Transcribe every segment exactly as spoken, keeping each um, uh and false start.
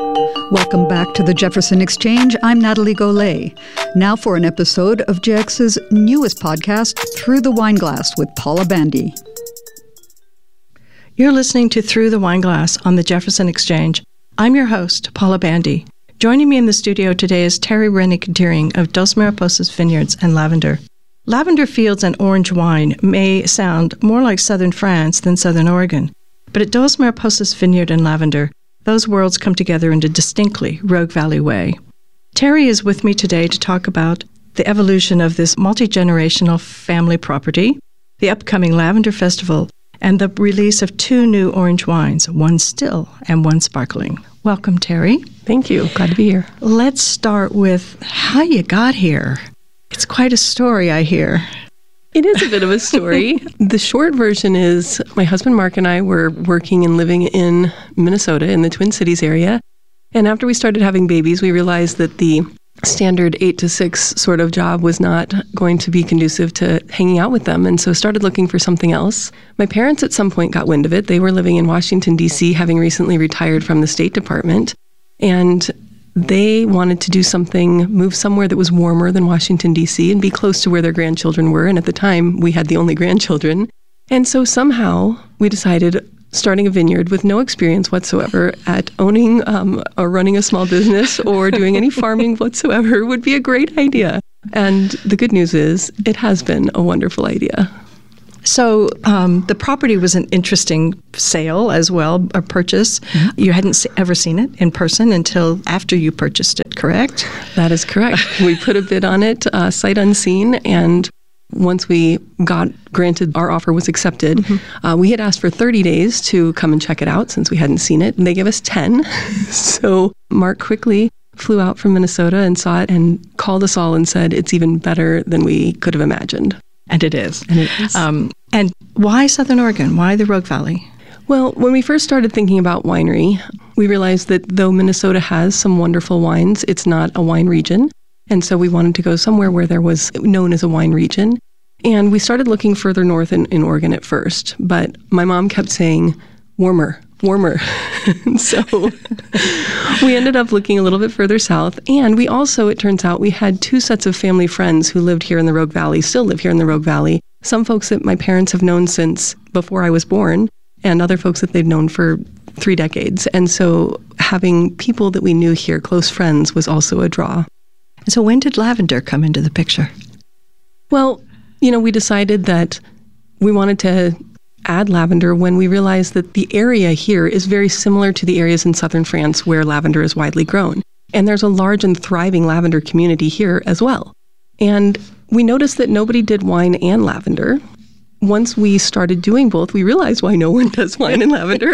Welcome back to the Jefferson Exchange. I'm Natalie Golay. Now for an episode of J X's newest podcast, Through the Wineglass with Paula Bandy. You're listening to Through the Wineglass on the Jefferson Exchange. I'm your host, Paula Bandy. Joining me in the studio today is Terry Rennick-Deering of Dos Mariposas Vineyards and Lavender. Lavender fields and orange wine may sound more like southern France than southern Oregon, but at Dos Mariposas Vineyard and Lavender, those worlds come together in a distinctly Rogue Valley way. Terry is with me today to talk about the evolution of this multi-generational family property, the upcoming Lavender Festival, and the release of two new orange wines, one still and one sparkling. Welcome, Terry. Thank you. Glad to be here. Let's start with how you got here. It's quite a story, I hear. It is a bit of a story. The short version is my husband Mark and I were working and living in Minnesota in the Twin Cities area. And after we started having babies, we realized that the standard eight to six sort of job was not going to be conducive to hanging out with them. And so started looking for something else. My parents at some point got wind of it. They were living in Washington, D C, having recently retired from the State Department. And they wanted to do something, move somewhere that was warmer than Washington, D C, and be close to where their grandchildren were. And at the time, we had the only grandchildren. And so somehow we decided, starting a vineyard with no experience whatsoever at owning um, or running a small business or doing any farming whatsoever would be a great idea. And the good news is, it has been a wonderful idea. So um, the property was an interesting sale as well, a purchase. Mm-hmm. You hadn't ever seen it in person until after you purchased it, correct? That is correct. We put a bid on it, uh, sight unseen, and once we got granted our offer was accepted, mm-hmm. uh, we had asked for thirty days to come and check it out since we hadn't seen it, and they gave us ten. So Mark quickly flew out from Minnesota and saw it and called us all and said, it's even better than we could have imagined. And it is. And it is. Um, and why Southern Oregon? Why the Rogue Valley? Well, when we first started thinking about winery, we realized that though Minnesota has some wonderful wines, it's not a wine region. And so we wanted to go somewhere where there was known as a wine region. And we started looking further north in, in Oregon at first. But my mom kept saying, warmer, warmer. So we ended up looking a little bit further south. And we also, it turns out, we had two sets of family friends who lived here in the Rogue Valley, still live here in the Rogue Valley. Some folks that my parents have known since before I was born, and other folks that they've known for three decades. And so having people that we knew here, close friends, was also a draw. So when did lavender come into the picture? Well, you know, we decided that we wanted to add lavender when we realized that the area here is very similar to the areas in southern France where lavender is widely grown. And there's a large and thriving lavender community here as well. And we noticed that nobody did wine and lavender. Once we started doing both, we realized why no one does wine and lavender.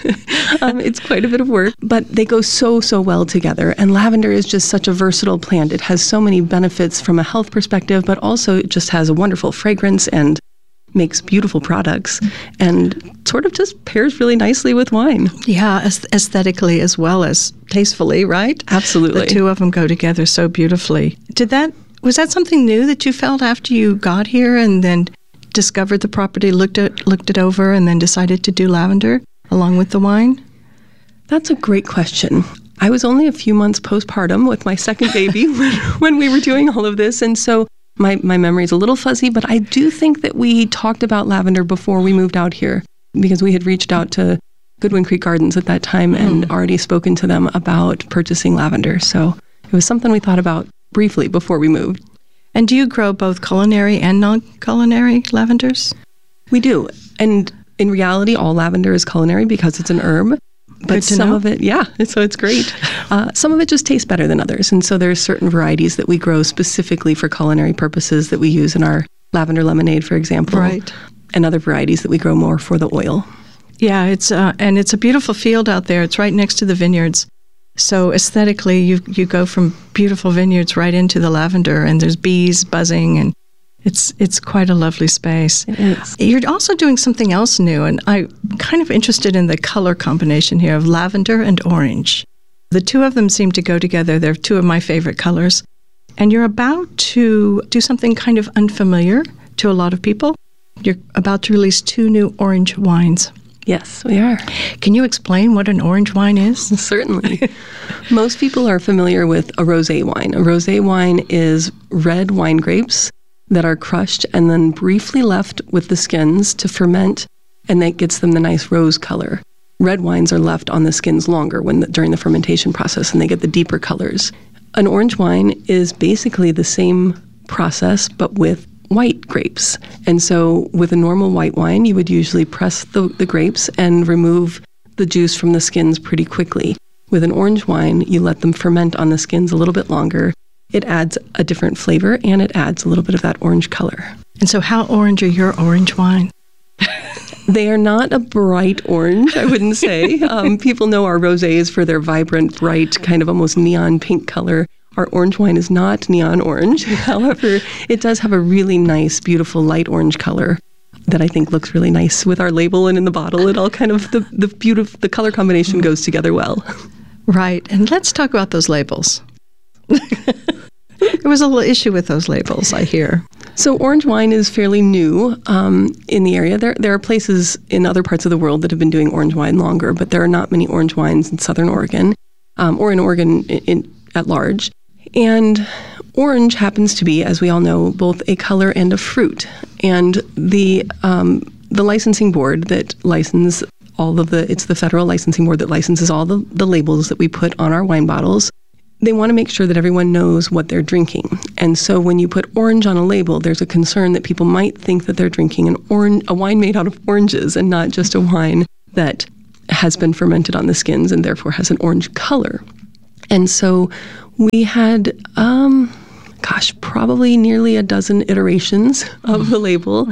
um, it's quite a bit of work, but they go so, so well together. And lavender is just such a versatile plant. It has so many benefits from a health perspective, but also it just has a wonderful fragrance and makes beautiful products and sort of just pairs really nicely with wine. Yeah, aesthetically as well as tastefully, right? Absolutely. The two of them go together so beautifully. Did that, was that something new that you felt after you got here and then discovered the property, looked at looked it over, and then decided to do lavender along with the wine? That's a great question. I was only a few months postpartum with my second baby when, when we were doing all of this, and so my, my memory is a little fuzzy, but I do think that we talked about lavender before we moved out here because we had reached out to Goodwin Creek Gardens at that time mm. and already spoken to them about purchasing lavender. So it was something we thought about briefly before we moved. And do you grow both culinary and non-culinary lavenders? We do. And in reality, all lavender is culinary because it's an herb. But some know. of it, yeah, so it's great. Uh, some of it just tastes better than others. And so there's certain varieties that we grow specifically for culinary purposes that we use in our lavender lemonade, for example. Right. And other varieties that we grow more for the oil. Yeah, it's uh, and it's a beautiful field out there. It's right next to the vineyards. So aesthetically, you you go from beautiful vineyards right into the lavender, and there's bees buzzing, and it's it's quite a lovely space. It is. You're also doing something else new, and I'm kind of interested in the color combination here of lavender and orange. The two of them seem to go together. They're two of my favorite colors. And you're about to do something kind of unfamiliar to a lot of people. You're about to release two new orange wines. Yes, we are. Can you explain what an orange wine is? Certainly. Most people are familiar with a rosé wine. A rosé wine is red wine grapes that are crushed and then briefly left with the skins to ferment, and that gets them the nice rose color. Red wines are left on the skins longer when the, during the fermentation process, and they get the deeper colors. An orange wine is basically the same process, but with white grapes. And so with a normal white wine, you would usually press the, the grapes and remove the juice from the skins pretty quickly. With an orange wine, you let them ferment on the skins a little bit longer. It adds a different flavor, and it adds a little bit of that orange color. And so how orange are your orange wines? They are not a bright orange, I wouldn't say. Um, people know our rosés for their vibrant, bright, kind of almost neon pink color. Our orange wine is not neon orange. However, it does have a really nice, beautiful light orange color that I think looks really nice with our label and in the bottle. It all kind of, the, the beautiful, the color combination goes together well. Right. And let's talk about those labels. There was a little issue with those labels, I hear. So orange wine is fairly new um, in the area. There there are places in other parts of the world that have been doing orange wine longer, but there are not many orange wines in Southern Oregon um, or in Oregon in, in, at large. And orange happens to be, as we all know, both a color and a fruit. And the um, the licensing board that licenses all of the, it's the federal licensing board that licenses all the, the labels that we put on our wine bottles. They want to make sure that everyone knows what they're drinking. And so when you put orange on a label, there's a concern that people might think that they're drinking an orange, a wine made out of oranges and not just a wine that has been fermented on the skins and therefore has an orange color. And so we had, um, gosh, probably nearly a dozen iterations of the label.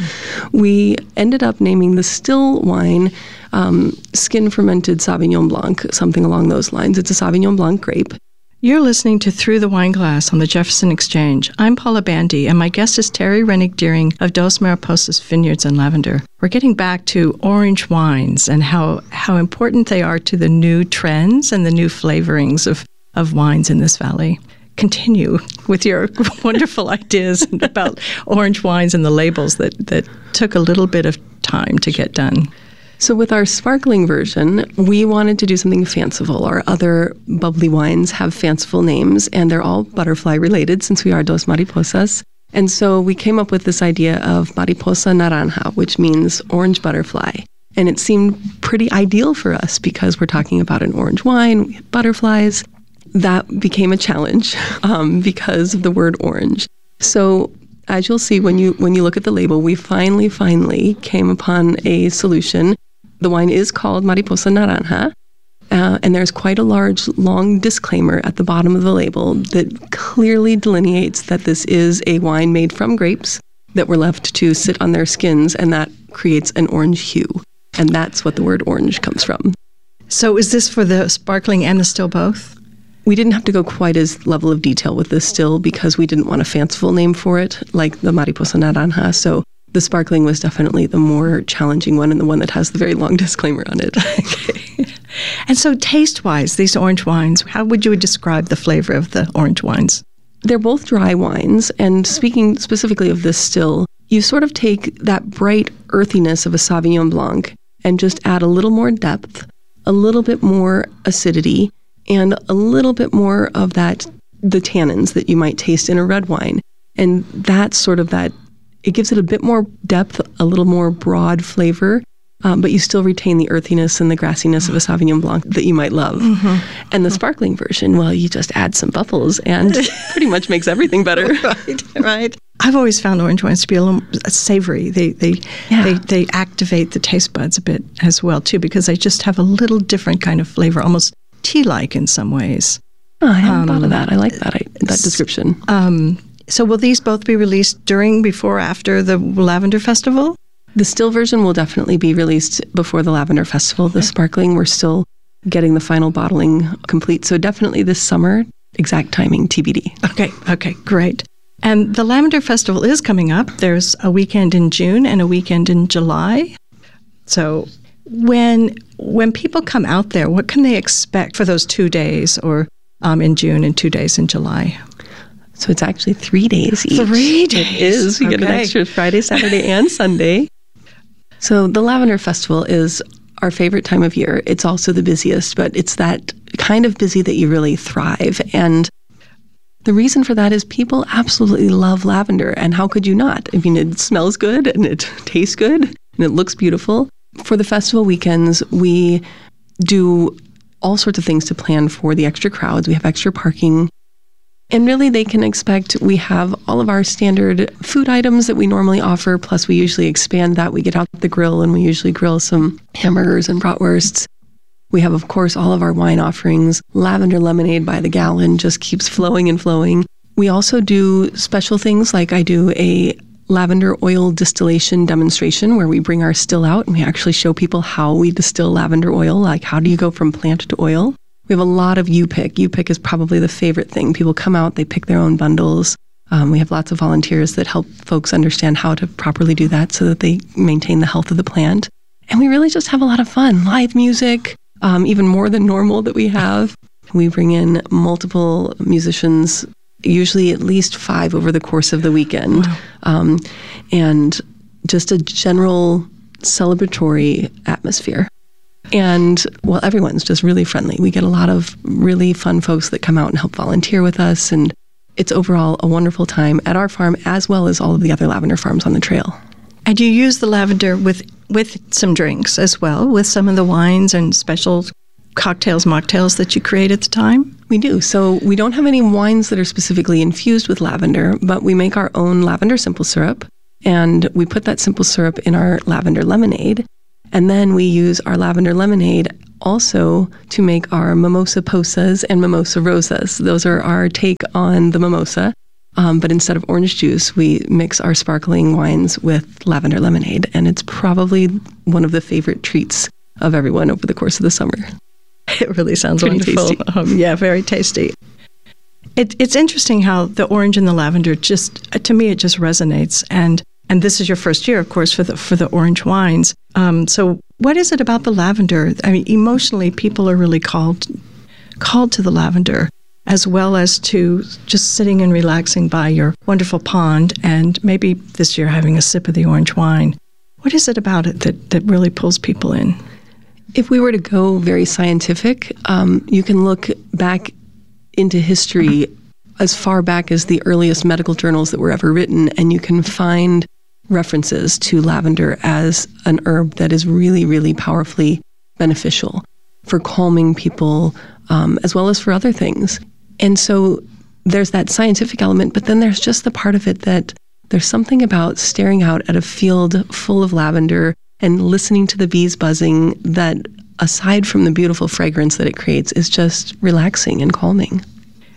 We ended up naming the still wine um, skin fermented Sauvignon Blanc, something along those lines. It's a Sauvignon Blanc grape. You're listening to Through the Wine Glass on the Jefferson Exchange. I'm Paula Bandy, and my guest is Terry Rennick Deering of Dos Mariposas Vineyards and Lavender. We're getting back to orange wines and how, how important they are to the new trends and the new flavorings of, of wines in this valley. Continue with your wonderful ideas about orange wines and the labels that, that took a little bit of time to get done. So with our sparkling version, we wanted to do something fanciful. Our other bubbly wines have fanciful names, and they're all butterfly related since we are Dos Mariposas. And so we came up with this idea of Mariposa Naranja, which means orange butterfly. And it seemed pretty ideal for us because we're talking about an orange wine, we have butterflies. That became a challenge um, because of the word orange. So as you'll see when you when you look at the label, we finally, finally came upon a solution. The wine is called Mariposa Naranja, uh, and there's quite a large, long disclaimer at the bottom of the label that clearly delineates that this is a wine made from grapes that were left to sit on their skins, and that creates an orange hue. And that's what the word orange comes from. So is this for the sparkling and the still both? We didn't have to go quite as level of detail with this still because we didn't want a fanciful name for it, like the Mariposa Naranja. So the sparkling was definitely the more challenging one and the one that has the very long disclaimer on it. Okay. And so taste-wise, these orange wines, how would you describe the flavor of the orange wines? They're both dry wines. And speaking specifically of this still, you sort of take that bright earthiness of a Sauvignon Blanc and just add a little more depth, a little bit more acidity, and a little bit more of that, the tannins that you might taste in a red wine. And that's sort of that, it gives it a bit more depth, a little more broad flavor, um, but you still retain the earthiness and the grassiness of a Sauvignon Blanc that you might love. Mm-hmm. And the sparkling version, well, you just add some bubbles and pretty much makes everything better. Right, right. I've always found orange wines to be a little savory. They they, yeah. they they activate the taste buds a bit as well, too, because they just have a little different kind of flavor, almost tea-like in some ways. Oh, I hadn't um, thought of that. I like that I, that description. Um, so will these both be released during, before, after the Lavender Festival? The still version will definitely be released before the Lavender Festival. The okay. sparkling, we're still getting the final bottling complete. So definitely this summer, exact timing, T B D. Okay, okay, great. And the Lavender Festival is coming up. There's a weekend in June and a weekend in July. So when when people come out there, what can they expect for those two days or um, in June and two days in July? So it's actually three days each. Three days. It is. We okay. get an extra Friday, Saturday, and Sunday. So the Lavender Festival is our favorite time of year. It's also the busiest, but it's that kind of busy that you really thrive. And the reason for that is people absolutely love lavender. And how could you not? I mean, it smells good and it tastes good and it looks beautiful. For the festival weekends, we do all sorts of things to plan for the extra crowds. We have extra parking. And really, they can expect we have all of our standard food items that we normally offer, plus we usually expand that. We get out the grill and we usually grill some hamburgers and bratwursts. We have, of course, all of our wine offerings. Lavender lemonade by the gallon just keeps flowing and flowing. We also do special things like I do a lavender oil distillation demonstration where we bring our still out and we actually show people how we distill lavender oil, like how do you go from plant to oil. We have a lot of U-Pick. U-Pick is probably the favorite thing. People come out, they pick their own bundles. Um, we have lots of volunteers that help folks understand how to properly do that so that they maintain the health of the plant. And we really just have a lot of fun. Live music, um, even more than normal that we have. We bring in multiple musicians, usually at least five over the course of the weekend. Wow. Um, and just a general celebratory atmosphere. And, well, everyone's just really friendly. We get a lot of really fun folks that come out and help volunteer with us. And it's overall a wonderful time at our farm as well as all of the other lavender farms on the trail. And you use the lavender with, with some drinks as well, with some of the wines and special cocktails, mocktails that you create at the time? We do. So we don't have any wines that are specifically infused with lavender, but we make our own lavender simple syrup. And we put that simple syrup in our lavender lemonade. And then we use our lavender lemonade also to make our mimosa posas and mimosa rosas. Those are our take on the mimosa. Um, but instead of orange juice, we mix our sparkling wines with lavender lemonade. And it's probably one of the favorite treats of everyone over the course of the summer. It really sounds Pretty wonderful. tasty. Um, yeah, very tasty. It, it's interesting how the orange and the lavender just, to me, it just resonates. And And this is your first year, of course, for the for the orange wines. Um, so what is it about the lavender? I mean, emotionally, people are really called called to the lavender, as well as to just sitting and relaxing by your wonderful pond and maybe this year having a sip of the orange wine. What is it about it that, that really pulls people in? If we were to go very scientific, um, you can look back into history as far back as the earliest medical journals that were ever written, and you can find references to lavender as an herb that is really, really powerfully beneficial for calming people, um, as well as for other things. And so there's that scientific element, but then there's just the part of it that there's something about staring out at a field full of lavender and listening to the bees buzzing that, aside from the beautiful fragrance that it creates, is just relaxing and calming.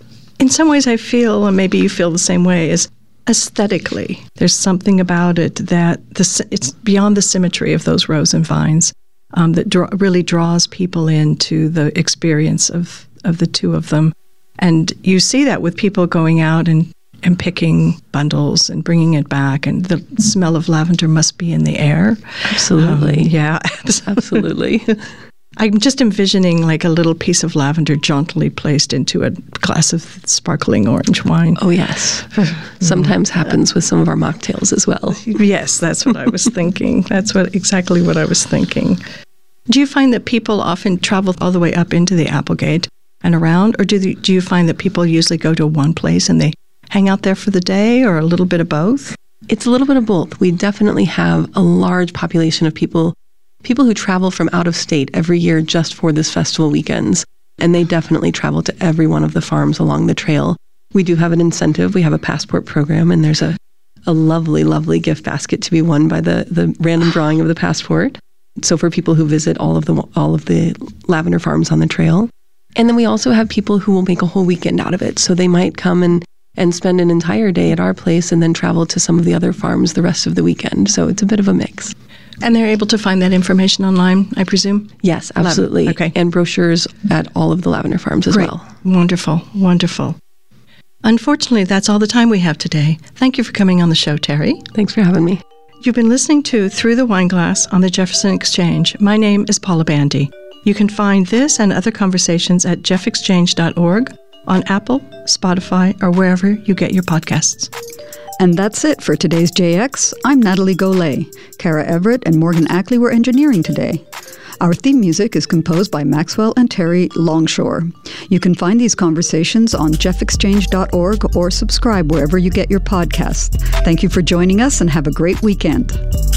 In some ways, I feel, and maybe you feel the same way, is aesthetically, there's something about it that the, it's beyond the symmetry of those rows and vines um, that draw, really draws people into the experience of, of the two of them. And you see that with people going out and, and picking bundles and bringing it back, and the smell of lavender must be in the air. Absolutely. Um, yeah, absolutely. I'm just envisioning like a little piece of lavender jauntily placed into a glass of sparkling orange wine. Oh, yes. Sometimes happens with some of our mocktails as well. Yes, that's what I was thinking. That's what exactly what I was thinking. Do you find that people often travel all the way up into the Applegate and around, or do, the, do you find that people usually go to one place and they hang out there for the day, or a little bit of both? It's a little bit of both. We definitely have a large population of people People who travel from out of state every year just for this festival weekends, and they definitely travel to every one of the farms along the trail. We do have an incentive. We have a passport program, and there's a, a lovely, lovely gift basket to be won by the, the random drawing of the passport. So for people who visit all of the all of the lavender farms on the trail. And then we also have people who will make a whole weekend out of it. So they might come and, and spend an entire day at our place and then travel to some of the other farms the rest of the weekend. So it's a bit of a mix. And they're able to find that information online, I presume? Yes, absolutely. Okay. And brochures at all of the lavender farms as Great. well. Wonderful, wonderful. Unfortunately, that's all the time we have today. Thank you for coming on the show, Terry. Thanks for having me. You've been listening to Through the Wineglass on the Jefferson Exchange. My name is Paula Bandy. You can find this and other conversations at jeff exchange dot org, on Apple, Spotify, or wherever you get your podcasts. And that's it for today's J X. I'm Natalie Golay. Kara Everett and Morgan Ackley were engineering today. Our theme music is composed by Maxwell and Terry Longshore. You can find these conversations on jeff exchange dot org or subscribe wherever you get your podcasts. Thank you for joining us and have a great weekend.